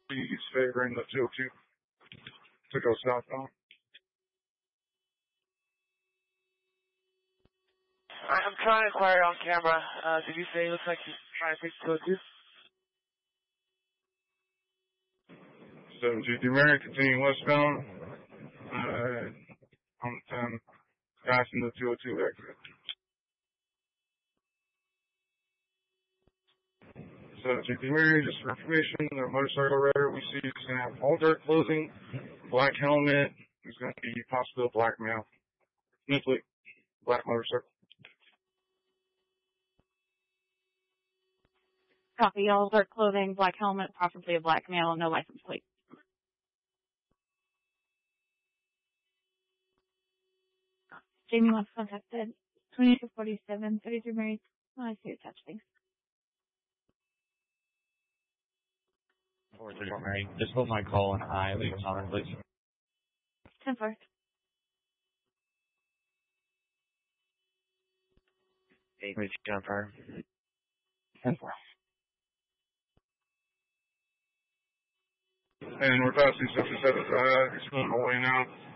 He's favoring the 202 to go southbound. I'm trying to acquire on camera. Did you say it looks like he's trying to take 202? 723 Mary, continue westbound. On 10, passing the 202 exit. 723 Mary, just for information, the motorcycle rider we see is going to have all dark clothing, black helmet. There's going to be possible black male. Mentally, black motorcycle. Copy, all dark clothing, black helmet, possibly a black male, no license plate. Jamie wants contacted. 2247, 33 Mary. Oh, I see attached things. 434 Mary, just hold my call and I leave a comment, please. 10-4. Hey, Mitch, on fire. 10-4. And we're passing 77. He's going away now.